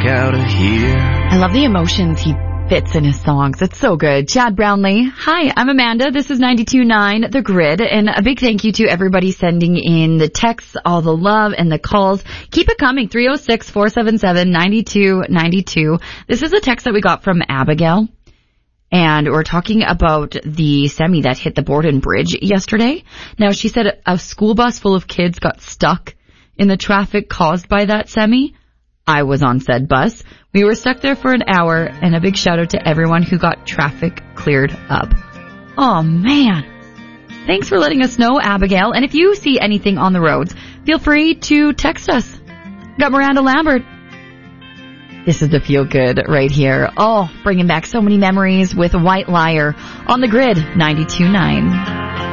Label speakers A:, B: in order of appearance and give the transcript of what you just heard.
A: out of here.
B: I love the emotions he fits in his songs. It's so good. Chad Brownlee. Hi, I'm Amanda. This is 92.9 The Grid. And a big thank you to everybody sending in the texts, all the love and the calls. Keep it coming. 306-477-9292. This is a text that we got from Abigail. And we're talking about the semi that hit the Borden Bridge yesterday. Now, she said a school bus full of kids got stuck in the traffic caused by that semi. I was on said bus. We were stuck there for an hour, and a big shout out to everyone who got traffic cleared up. Oh, man. Thanks for letting us know, Abigail. And if you see anything on the roads, feel free to text us. Got Miranda Lambert. This is the Feel Good right here. Oh, bringing back so many memories with White Liar on The Grid 92.9.